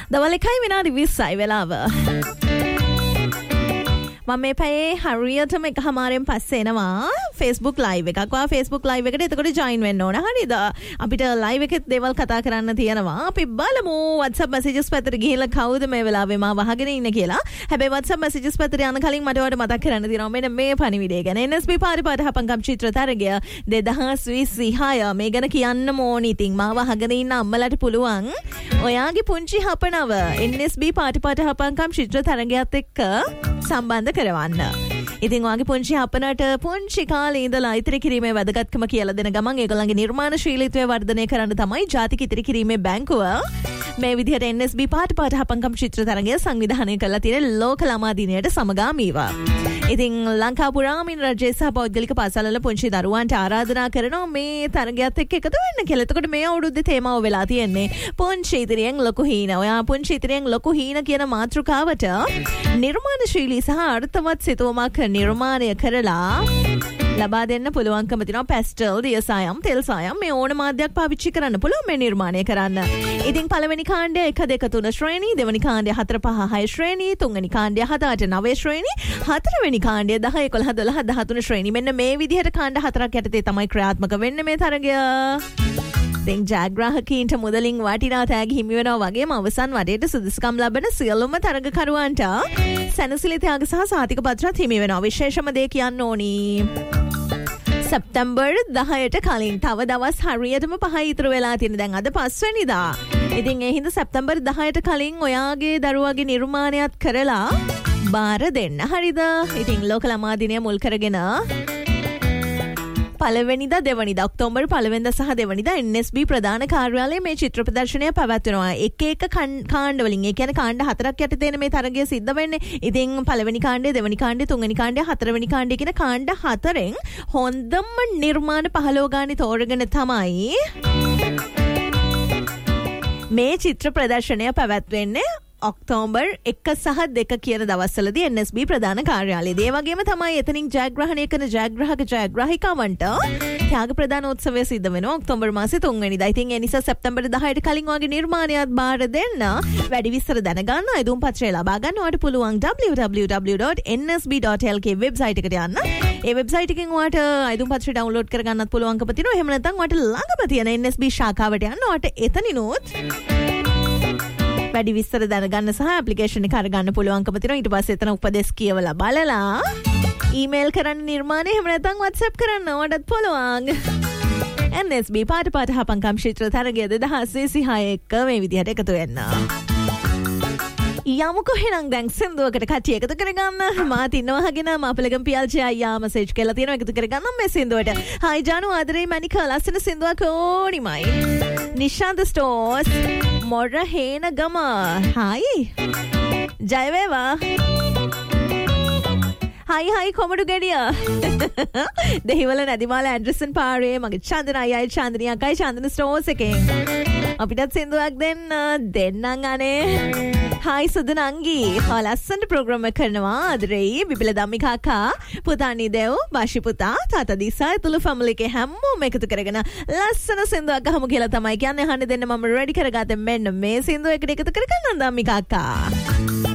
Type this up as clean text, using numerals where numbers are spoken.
දවල් 1:20 වෙලාව. මම මේ පැයේ හරියටම එකමාරෙන් පස්සේ එනවා Facebook live එකක්. ඔයා Facebook live එකට එතකොට join වෙන්න ඕන. හරිද? අපිට live එකෙත් දේවල් කතා කරන්න තියෙනවා. අපි බලමු WhatsApp messages පැත්තට ගිහිල්ලා කවුද මේ වෙලාවේ මාව වහගෙන ඉන්න කියලා. හැබැයි WhatsApp messages පැත්තට යන කලින් මට ඔයාලට මතක් කරන්න තියෙනවා මෙන්න මේ පණිවිඩය ගැන. NSB පාරිපාට හපංකම් චිත්‍ර තරගය 2026 මේ ගැන කියන්න ඕනි. ඉතින් මාව වහගෙන ඉන්න අම්මලාට පුළුවන් ඔයාගේ පුංචි හපනව NSB පාරිපාට හපංකම් චිත්‍ර තරගයත් එක්ක සම්බන්ධ කරවන්න. ඉතින් ඔයාගේ පුංචි හපනට පුංචි කාලේ ඉඳලා ඉතිරි කිරීමේ වැදගත්කම කියලා දෙන ගමන් ඒගොල්ලන්ගේ නිර්මාණශීලීත්වය වර්ධනය කරන්න තමයි ජාතික ඉතිරි කිරීමේ බැංකුව මේ විදිහට NSB පාට හපංකම් චිත්‍ර තරගය සංවිධානය කරලා තියෙන ලෝක ළමා දිනයට සමගාමීව. ඉතින් ලංකා පුරාමින් රජයේ සහ පෞද්ගලික පාසල්වල පුංචි දරුවන්ට ආරාධනා කරනවා මේ තරගයත් එක්ක එකතු වෙන්න කියලා. එතකොට මේ අවුරුද්දේ තේමාව වෙලා තියෙන්නේ පුංචි ඉතිරියෙන් ලොකු හීන. ඔයා පුංචි ඉතිරියෙන් ලොකු හීන කියන මාතෘකාවට නිර්මාණශීලී සහ අර්ථවත් සිතුවමක් නිර්මාණය කරලා ලබා දෙන්න පුළුවන්කම තියෙනවා. පැස්ටල්, දිය සායම්, තෙල් සායම් මේ ඕන මාධ්‍යයක් පාවිච්චි කරන්න පුළුවන් මේ නිර්මාණය කරන්න. ඉතින් පළවෙනි කාණ්ඩය 1 2 3 ශ්‍රේණි, දෙවෙනි කාණ්ඩය 4 5 6 ශ්‍රේණි, තුන්වෙනි කාණ්ඩය 7 8 9 ශ්‍රේණි, හතරවෙනි කාණ්ඩය 10 11 12 13 ශ්‍රේණි. මෙන්න මේ විදිහට කාණ්ඩ 4ක් යටතේ තමයි ක්‍රියාත්මක වෙන්නේ මේ තරගය. දැන් ජයග්‍රාහකීන්ට මුදලින් වටිනා තෑගි හිමි වෙනවා වගේම අවසන් වටේට සුදුසුකම් ලබන සියලුම තරගකරුවන්ට සැනසිලි ත්‍යාග සහ සහතික පත්‍රත් හිමි වෙනවා. විශේෂම දේ කියන්න ඕනි. සැප්තැම්බර් 10ට කලින් තව දවස් හරියටම 5 ඉතුරු වෙලා තියෙන. දැන් අද 5 වෙනිදා. ඉතින් ඒ හින්දා සැප්තැම්බර් 10ට කලින් ඔයාගේ දරුවාගේ නිර්මාණයත් කරලා බාර දෙන්න. හරිද? ඉතින් ලෝක ළමා දිනය මුල් කරගෙන පළවෙනිදා දෙවනිදා ඔක්තෝබර් 1 වෙනිදා සහ දෙවනිදා NSB ප්‍රධාන කාර්යාලයේ මේ චිත්‍ර ප්‍රදර්ශනය පැවැත්වෙනවා. එක කාණ්ඩ වලින් ඒ කියන්නේ කාණ්ඩ 4ක් යටතේ මේ තරගය සිද්ධ වෙන්නේ. ඉතින් පළවෙනි කාණ්ඩය, දෙවනි කාණ්ඩය, තුන්වෙනි කාණ්ඩය, හතරවෙනි කාණ්ඩය කියන කාණ්ඩ 4න් හොඳම නිර්මාණ 15 ගානේ තෝරගෙන තමයි මේ චිත්‍ර ප්‍රදර්ශනය පැවැත්වෙන්නේ. ඔක්තෝබර් 1 සහ 2 කියන දවස්වලදී NSB ප්‍රධාන කාර්යාලයේදී. ඒ වගේම තමයි එතනින් ජයග්‍රහණය කරන ජයග්‍රාහකවන්ට ත්‍යාග ප්‍රදාන උත්සවය සිද්ධ වෙනවා ඔක්තෝබර් මාසේ 3 වෙනිදා. ඉතින් ඒ නිසා සැප්තැම්බර් 10ට කලින් වගේ නිර්මාණයක් බාර දෙන්න. වැඩි විස්තර දැනගන්න අයදුම් පත්‍රය ලබා ගන්න ඔයාලට පුළුවන් www.nsb.lk වෙබ්සයිට් එකට යන්න. ඒ වෙබ්සයිට් එකෙන් ඔයාලට අයදුම් පත්‍රය ඩවුන්ලෝඩ් කරගන්නත් පුළුවන්කම තියෙනවා. එහෙම නැත්නම් ඔයාලට ළඟම තියෙන NSB ශාඛාවට යන්න. ඔයාලට එතනිනුත් වැඩි විස්තර දැනගන්න සහ ඇප්ලිකේෂන් එක අරගන්න පුළුවන්කම තියෙනවා. ඊට පස්සේ එතන උපදෙස් කියවලා බලලා ඊමේල් කරන්න නිර්මාණය, එහෙම නැත්නම් WhatsApp කරන්න ඔයාලට පුළුවන්. NSB පාට හපංකම් චිත්‍ර තරගය 2026 එක්ක මේ විදිහට එකතු වෙන්න. යමුකෝ එහෙනම් දැන් සින්දුවකට කට්ටිය එකතු කරගන්න. මාත් ඉන්නවා හගෙන මාපලගම් පියල්චි අයියා මැසේජ් කරලා තියෙනවා එකතු කරගන්න මේ සින්දුවට. හයි ජානු ආදරේ මණික ලස්සන සින්දුවක් ඕනිමයි. නිශාන්ත ස්ටෝර්ස් මොර හේන ගම. හයි ජය වේවා. හයි කොමඩු ගෙඩිය. දෙහිවල නැදිමාල ඇඩ්‍රසන් පාරේ මගේ චන්දන අයයි චන්දනී අකයි චන්දන ස්ටෝර්ස් එකෙන් අපිටත් සින්දුවක් දෙන්නම් අනේ. හයි සුදනංගී ලස්සනට ප්‍රෝග්‍රෑම් එක කරනවා. ආදරෙයි බිබිල ධම්මික අක්කා, පුතානි දෙව්, බාෂි පුතා, තාත්තා දිසා ඇතුළු ෆැමිලි එකේ හැමෝම එකතු කරගෙන ලස්සන සින්දුවක් අහමු කියලා තමයි කියන්නේ. අහන්න දෙන්න මම රෙඩි කරගත්තේ. මෙන්න මේ සින්දුව එකට එකතු කරගන්න ධම්මික අක්කා.